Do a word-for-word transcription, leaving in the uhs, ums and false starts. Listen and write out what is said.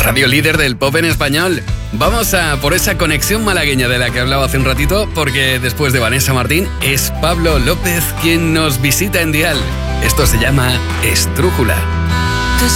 radio líder del pop en español. Vamos a por esa conexión malagueña de la que hablaba hace un ratito, porque después de Vanessa Martín es Pablo López quien nos visita en Dial. Esto se llama Estrújula.